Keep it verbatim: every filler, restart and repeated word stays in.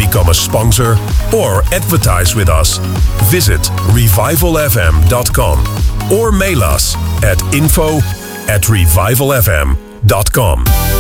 become a sponsor, or advertise with us, visit revival f m dot com or mail us at info at revival f m dot com.